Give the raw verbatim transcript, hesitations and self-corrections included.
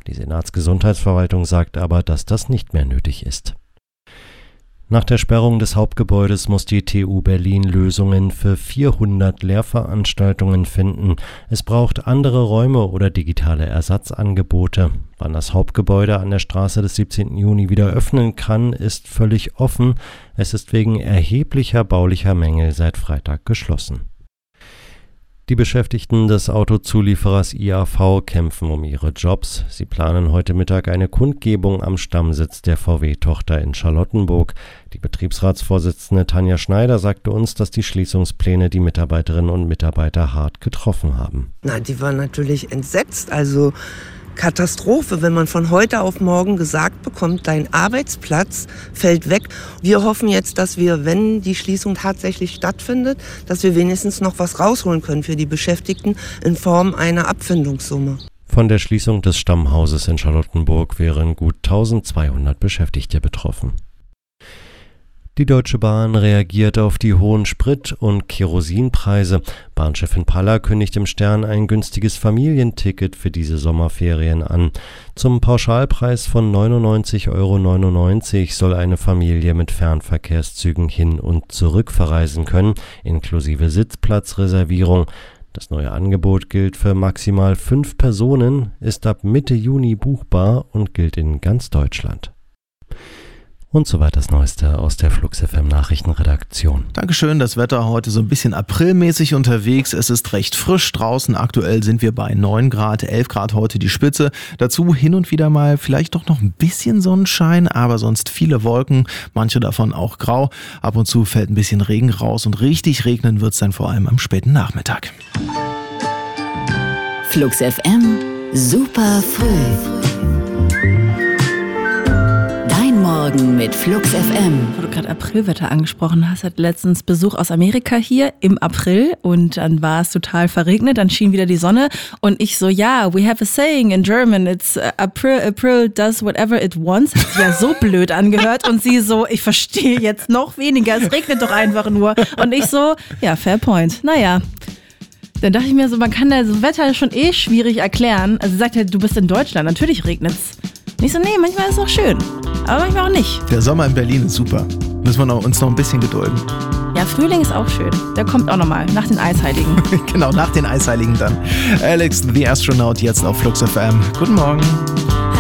Die Senatsgesundheitsverwaltung sagt aber, dass das nicht mehr nötig ist. Nach der Sperrung des Hauptgebäudes muss die T U Berlin Lösungen für vierhundert Lehrveranstaltungen finden. Es braucht andere Räume oder digitale Ersatzangebote. Wann das Hauptgebäude an der Straße des siebzehnten Juni wieder öffnen kann, ist völlig offen. Es ist wegen erheblicher baulicher Mängel seit Freitag geschlossen. Die Beschäftigten des Autozulieferers I A V kämpfen um ihre Jobs. Sie planen heute Mittag eine Kundgebung am Stammsitz der V W-Tochter in Charlottenburg. Die Betriebsratsvorsitzende Tanja Schneider sagte uns, dass die Schließungspläne die Mitarbeiterinnen und Mitarbeiter hart getroffen haben. Na, die waren natürlich entsetzt. Also Katastrophe, wenn man von heute auf morgen gesagt bekommt, dein Arbeitsplatz fällt weg. Wir hoffen jetzt, dass wir, wenn die Schließung tatsächlich stattfindet, dass wir wenigstens noch was rausholen können für die Beschäftigten in Form einer Abfindungssumme. Von der Schließung des Stammhauses in Charlottenburg wären gut eintausendzweihundert Beschäftigte betroffen. Die Deutsche Bahn reagiert auf die hohen Sprit- und Kerosinpreise. Bahnchefin Paller kündigt im Stern ein günstiges Familienticket für diese Sommerferien an. Zum Pauschalpreis von neunundneunzig Euro neunundneunzig soll eine Familie mit Fernverkehrszügen hin und zurück verreisen können, inklusive Sitzplatzreservierung. Das neue Angebot gilt für maximal fünf Personen, ist ab Mitte Juni buchbar und gilt in ganz Deutschland. Und soweit das Neueste aus der Flux F M Nachrichtenredaktion. Dankeschön, das Wetter heute so ein bisschen aprilmäßig unterwegs. Es ist recht frisch draußen. Aktuell sind wir bei neun Grad, elf Grad heute die Spitze. Dazu hin und wieder mal vielleicht doch noch ein bisschen Sonnenschein, aber sonst viele Wolken, manche davon auch grau. Ab und zu fällt ein bisschen Regen raus und richtig regnen wird es dann vor allem am späten Nachmittag. Flux F M, super früh. Morgen mit Flux F M. Wo du gerade Aprilwetter angesprochen hast, hat letztens Besuch aus Amerika hier im April und dann war es total verregnet, dann schien wieder die Sonne und ich so, ja, yeah, we have a saying in German, it's uh, April, April does whatever it wants. Hat sich ja so blöd angehört und sie so, ich verstehe jetzt noch weniger, es regnet doch einfach nur. Und ich so, ja, fair point. Naja. Dann dachte ich mir so, man kann das Wetter schon eh schwierig erklären. Also sie sagt halt, du bist in Deutschland, natürlich regnet's. Und ich so, nee, manchmal ist es auch schön, aber manchmal auch nicht. Der Sommer in Berlin ist super. Müssen wir noch, uns noch ein bisschen gedulden. Ja, Frühling ist auch schön. Der kommt auch nochmal, nach den Eisheiligen. Genau, nach den Eisheiligen dann. Alex, the Astronaut, jetzt auf Flux F M. Guten Morgen.